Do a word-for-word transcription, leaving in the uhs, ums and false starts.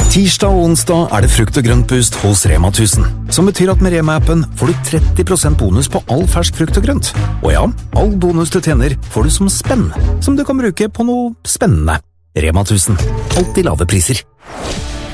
Tirsdag og onsdag er det frukt og grønt boost hos Rema tusen, som betyr at med Rema-appen får du tretti prosent bonus på all fersk frukt og grønt. Og ja, all bonus du tjener får du som spenn, som du kan bruke på noe spennende. Rema tusen, alltid lave priser.